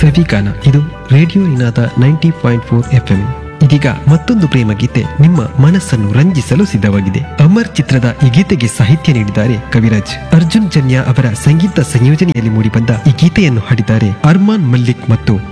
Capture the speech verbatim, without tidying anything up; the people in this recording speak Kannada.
ಸವಿಗಾನ ಇದು ರೇಡಿಯೋ ನಿನಾದ ninety point four F M. ಇದೀಗ ಮತ್ತೊಂದು ಪ್ರೇಮ ಗೀತೆ ನಿಮ್ಮ ಮನಸ್ಸನ್ನು ರಂಜಿಸಲು ಸಿದ್ಧವಾಗಿದೆ. ಅಮರ್ ಚಿತ್ರದ ಈ ಗೀತೆಗೆ ಸಾಹಿತ್ಯ ನೀಡಿದ್ದಾರೆ ಕವಿರಾಜ್. ಅರ್ಜುನ್ ಜನ್ಯ ಅವರ ಸಂಗೀತ ಸಂಯೋಜನೆಯಲ್ಲಿ ಮೂಡಿಬಂದ ಈ ಗೀತೆಯನ್ನು ಹಾಡಿದ್ದಾರೆ ಅರ್ಮಾನ್ ಮಲ್ಲಿಕ್ ಮತ್ತು